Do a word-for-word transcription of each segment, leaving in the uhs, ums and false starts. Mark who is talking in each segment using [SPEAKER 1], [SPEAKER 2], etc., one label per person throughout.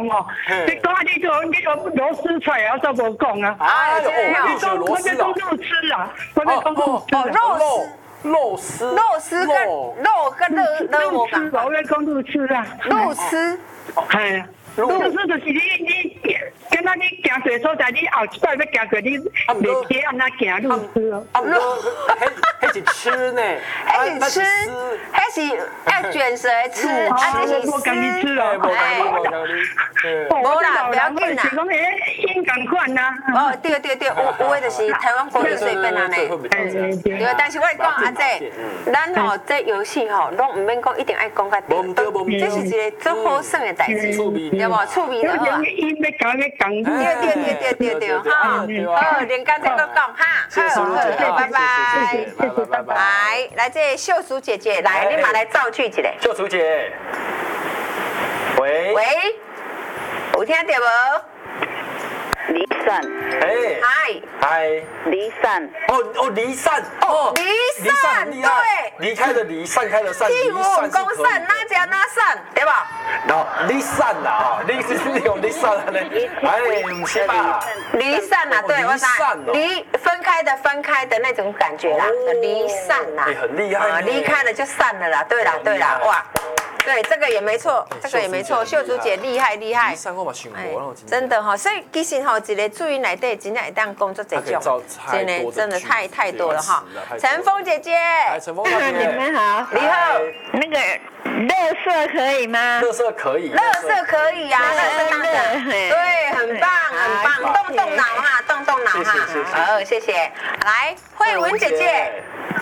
[SPEAKER 1] 讲哦，你讲你就你就螺丝出来，我都无讲啊。
[SPEAKER 2] 哎呦，
[SPEAKER 1] 我
[SPEAKER 2] 讲
[SPEAKER 1] 我在讲肉丝啊，我在讲肉丝。
[SPEAKER 3] 哦，肉
[SPEAKER 2] 肉丝，
[SPEAKER 3] 肉丝跟肉跟肉肉无共。
[SPEAKER 1] 我在讲肉丝啊。
[SPEAKER 3] 肉丝。
[SPEAKER 1] 系啊。肉丝就是你你，今仔你行过所在，你后一摆要行过，你袂记安那行肉丝哦。
[SPEAKER 2] 啊，肉，迄是吃呢，
[SPEAKER 3] 迄是吃，迄是要卷舌吃，啊，这是
[SPEAKER 1] 我讲你吃哦，
[SPEAKER 3] 无啦，不要紧啦。
[SPEAKER 1] 是讲诶，因共款呐。
[SPEAKER 3] 哦，对对对，有有诶，就是台湾国语水平安尼。对，但是我讲阿姐，咱吼这游戏吼，拢唔免讲一定爱讲甲对，这是一个做好耍诶代志。对无？趣味的好。
[SPEAKER 1] 因要讲要讲。
[SPEAKER 3] 对对对对对对，哈，好，连家再搁讲哈，好好，拜拜，
[SPEAKER 2] 谢谢，拜拜。
[SPEAKER 3] 来，来这秀淑姐姐，来，你马来造句一下。
[SPEAKER 2] 秀淑姐，喂
[SPEAKER 3] 喂，有听到无？
[SPEAKER 4] 离散，
[SPEAKER 2] 哎，
[SPEAKER 3] 嗨，
[SPEAKER 2] 嗨，
[SPEAKER 4] 离散，
[SPEAKER 2] 哦哦，离散，哦，
[SPEAKER 3] 离散，
[SPEAKER 2] 离开，离开的离，散开的散，
[SPEAKER 3] 屁股公散，哪家哪散，对吧？
[SPEAKER 2] 然后离散啦，啊，离是是用离散了呢，哎，不是吧？
[SPEAKER 3] 离散啦，对，我知，离分开的分开的那种感觉啦，离散啦，
[SPEAKER 2] 很厉害，
[SPEAKER 3] 离开了就散了啦，对啦对啦，哇。对，这个也没错，这个也没错，秀珠姐厉害厉害，真的哈，所以其实哈，一个注意内底真的会当工作这种，真的真的太太多了哈。陈峰姐姐，
[SPEAKER 2] 陈峰姐姐，
[SPEAKER 4] 你们好，
[SPEAKER 3] 你好，
[SPEAKER 4] 那个垃圾可以吗？
[SPEAKER 2] 垃圾可以，
[SPEAKER 3] 垃圾可以呀，垃圾当然，对，很棒很棒，动动脑哈，动动脑哈，好，谢谢。来，慧文姐姐。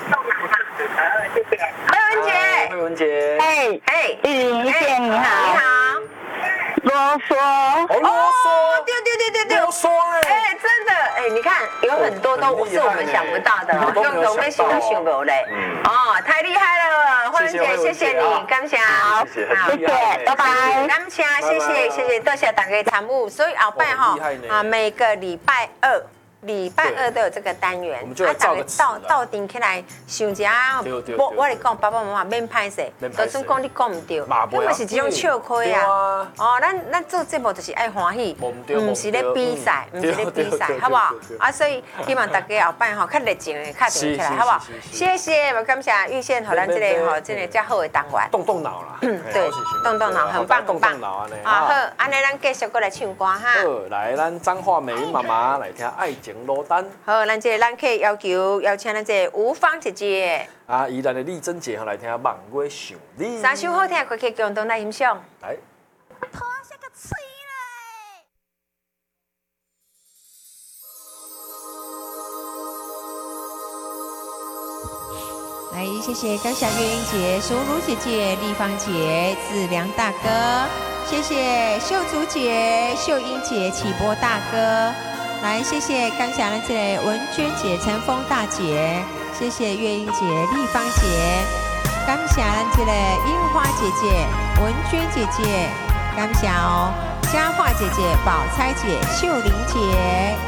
[SPEAKER 3] 慧文姐，
[SPEAKER 2] 慧文姐，
[SPEAKER 4] 哎
[SPEAKER 3] 哎，
[SPEAKER 4] 玉玲姐你好，
[SPEAKER 3] 你好，
[SPEAKER 4] 啰嗦，
[SPEAKER 2] 哦啰嗦，
[SPEAKER 3] 对对对对对，
[SPEAKER 2] 啰嗦哎，
[SPEAKER 3] 哎真的哎，你看有很多都是我们想不到的，用我们心都想不嘞，哦，太厉害了，慧文姐，谢谢你，感谢，好，
[SPEAKER 4] 谢谢，拜拜，
[SPEAKER 3] 感谢，谢谢谢谢，多谢大家参与，所以后摆哈啊每个礼拜二。礼拜二都有这个单元，
[SPEAKER 2] 啊，大家
[SPEAKER 3] 到到顶起来想一下，我我来讲，爸爸妈妈免歹势，就算讲你讲唔对，因为是一种笑亏啊。哦，咱咱做节目就是爱欢喜，唔是咧比赛，唔是咧比赛，好不好？啊，所以希望大家后摆吼较热情的较定起来，好不好？谢谢，我感谢玉县和咱这个吼，这个较好的单元。
[SPEAKER 2] 动动脑啦，
[SPEAKER 3] 对，动动脑，很棒，很棒。啊，好，安尼咱继续过来唱歌哈。
[SPEAKER 2] 好，来，咱彰化美妈妈来听爱情。落单
[SPEAKER 3] 好，咱这咱可以要求邀请咱这吴芳姐姐
[SPEAKER 2] 啊，宜兰的丽珍姐来听《望月想你》，
[SPEAKER 3] 三首好听的歌曲共同来欣赏。
[SPEAKER 2] 来。
[SPEAKER 5] 来，谢谢高霞月英姐、淑茹姐姐、丽芳姐、子良大哥，谢谢秀竹姐、秀英姐、启波大哥。来，谢谢刚才的这个文娟姐、陈峰大姐，谢谢月英姐、丽芳姐，感谢咱这个樱花姐姐、文娟姐姐，感谢哦，佳桦姐姐、宝钗姐、秀玲姐，